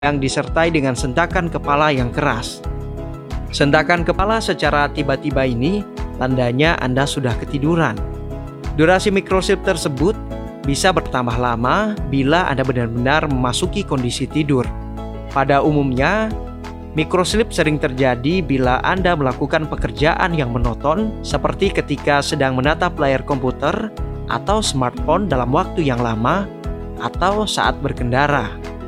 yang disertai dengan sentakan kepala yang keras. Sentakan kepala secara tiba-tiba ini tandanya Anda sudah ketiduran. Durasi microsleep tersebut bisa bertambah lama bila Anda benar-benar memasuki kondisi tidur. Pada umumnya, microsleep sering terjadi bila Anda melakukan pekerjaan yang monoton seperti ketika sedang menatap layar komputer atau smartphone dalam waktu yang lama atau saat berkendara.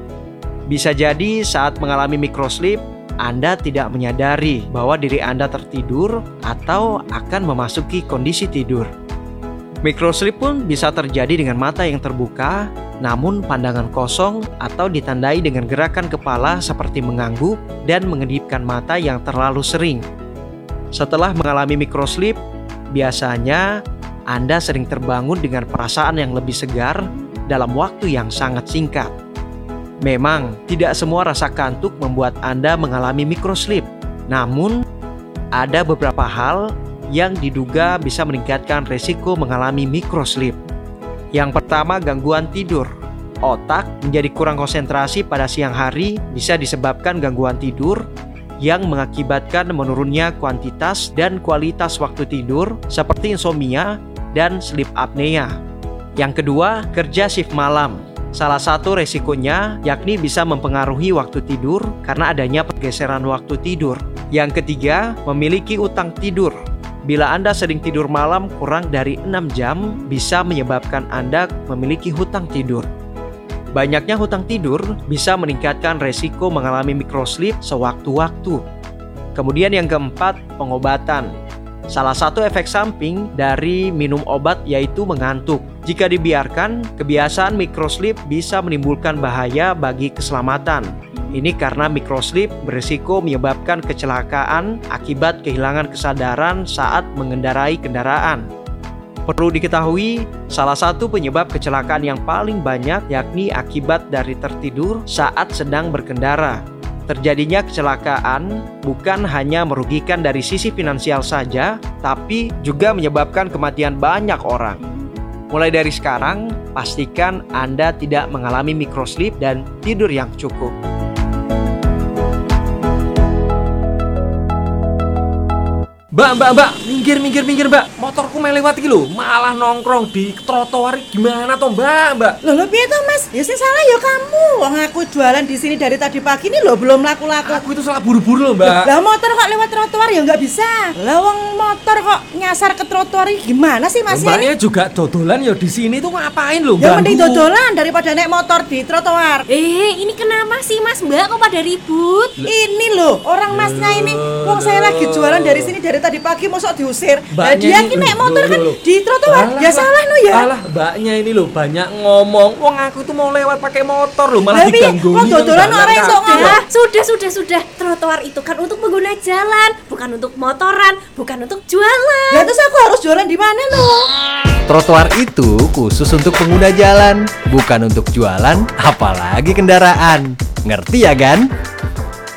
Bisa jadi saat mengalami microsleep, Anda tidak menyadari bahwa diri Anda tertidur atau akan memasuki kondisi tidur. Microsleep pun bisa terjadi dengan mata yang terbuka, namun pandangan kosong atau ditandai dengan gerakan kepala seperti mengangguk dan mengedipkan mata yang terlalu sering. Setelah mengalami microsleep, biasanya Anda sering terbangun dengan perasaan yang lebih segar dalam waktu yang sangat singkat. Memang, tidak semua rasa kantuk membuat Anda mengalami microsleep. Namun, ada beberapa hal yang diduga bisa meningkatkan resiko mengalami microsleep. Yang pertama, gangguan tidur. Otak menjadi kurang konsentrasi pada siang hari bisa disebabkan gangguan tidur yang mengakibatkan menurunnya kuantitas dan kualitas waktu tidur seperti insomnia dan sleep apnea. Yang kedua, kerja shift malam. Salah satu resikonya yakni bisa mempengaruhi waktu tidur karena adanya pergeseran waktu tidur. Yang ketiga, memiliki utang tidur. Bila Anda sering tidur malam kurang dari 6 jam, bisa menyebabkan Anda memiliki hutang tidur. Banyaknya hutang tidur bisa meningkatkan resiko mengalami microsleep sewaktu-waktu. Kemudian yang keempat, pengobatan. Salah satu efek samping dari minum obat yaitu mengantuk. Jika dibiarkan, kebiasaan microsleep bisa menimbulkan bahaya bagi keselamatan. Ini karena microsleep berisiko menyebabkan kecelakaan akibat kehilangan kesadaran saat mengendarai kendaraan. Perlu diketahui, salah satu penyebab kecelakaan yang paling banyak yakni akibat dari tertidur saat sedang berkendara. Terjadinya kecelakaan bukan hanya merugikan dari sisi finansial saja, tapi juga menyebabkan kematian banyak orang. Mulai dari sekarang, pastikan Anda tidak mengalami microsleep dan tidur yang cukup. Mbak, minggir mbak. Motorku melewat iki lho, malah nongkrong di trotoar. Gimana toh mbak? Loh piye toh Mas? Ya sing salah ya kamu. Wong aku jualan di sini dari tadi pagi nih loh belum laku-laku. Aku itu salah buru-buru loh mbak. Lah motor kok lewat trotoar ya nggak bisa. Lah wong motor kok nyasar ke trotoar gimana sih Mas? Mbaknya juga dodolan ya di sini tuh ngapain loh? Ya mending dodolan daripada naik motor di trotoar. Ini kenapa sih Mas Mbak kok pada ribut? Ini loh orang Masnya ini. Wong saya lagi jualan dari sini dari tadi pagi mosok diusir. Lah dia ki naik motor kan di trotoar. Ya salah no ya. Alah, mbaknya ini loh banyak ngomong. Wong aku tuh mau lewat pakai motor loh, malah diganggu. Kok dodolan orang iso ngomong. Sudah. Trotoar itu kan untuk pengguna jalan, bukan untuk motoran, bukan untuk jualan. Lah terus aku harus jualan di mana loh? Trotoar itu khusus untuk pengguna jalan, bukan untuk jualan, apalagi kendaraan. Ngerti ya, Gan?